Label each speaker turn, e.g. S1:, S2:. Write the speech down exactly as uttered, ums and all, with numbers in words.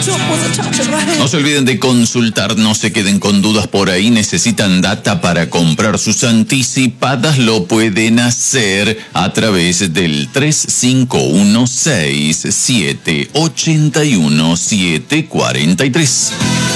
S1: No se olviden de consultar, no se queden con dudas por ahí. Necesitan data para comprar sus anticipadas, lo pueden hacer a través del tres cinco uno seis siete ocho uno siete cuatro tres.